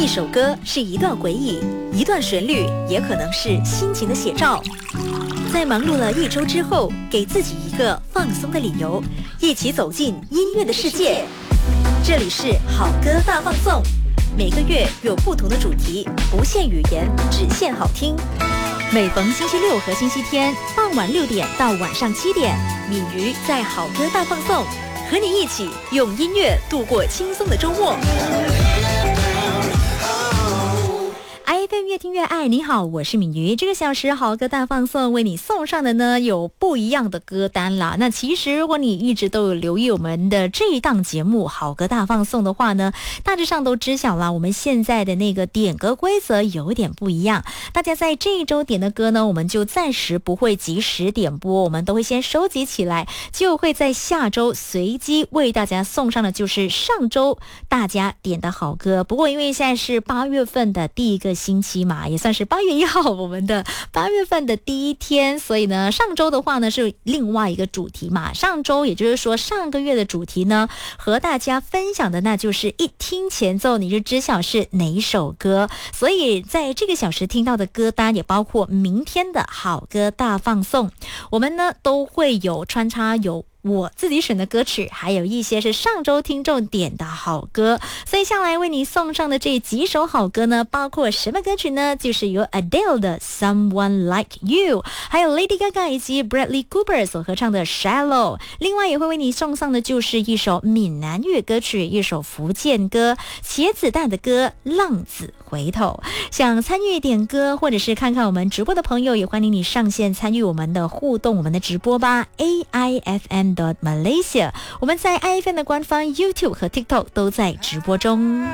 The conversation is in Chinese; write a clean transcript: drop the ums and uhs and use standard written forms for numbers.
一首歌是一段回忆，一段旋律也可能是心情的写照。在忙碌了一周之后，给自己一个放松的理由，一起走进音乐的世界。这里是好歌大放送，每个月有不同的主题，不限语言，只限好听。每逢星期六和星期天傍晚6点到晚上7点，敏瑜在好歌大放送，和你一起用音乐度过轻松的周末。IFM 越听越爱，你好，我是敏瑜。这个小时好歌大放送为你送上的呢有不一样的歌单啦。那其实如果你一直都有留意我们的这一档节目好歌大放送的话呢，大致上都知晓啦，我们现在的那个点歌规则有点不一样。大家在这一周点的歌呢，我们就暂时不会及时点播，我们都会先收集起来，就会在下周随机为大家送上的就是上周大家点的好歌。不过因为现在是8月份的第一个星期嘛，也算是8月1号我们的8月份的第一天，所以呢上周的话呢是另外一个主题嘛。上周也就是说上个月的主题呢，和大家分享的那就是一听前奏你就知晓是哪一首歌。所以在这个小时听到的歌单也包括明天的好歌大放送，我们呢都会有穿插有我自己选的歌曲，还有一些是上周听众点的好歌。所以下来为你送上的这几首好歌呢，包括什么歌曲呢？就是由 Adele 的 Someone Like You， 还有 Lady Gaga 以及 Bradley Cooper 所合唱的 Shallow。 另外也会为你送上的就是一首闽南语歌曲，一首福建歌，茄子蛋的歌浪子回头。想参与点歌或者是看看我们直播的朋友，也欢迎你上线参与我们的互动，我们的直播吧。 AIFM.Malaysia， 我们在 IFM 的官方 YouTube 和 TikTok 都在直播中。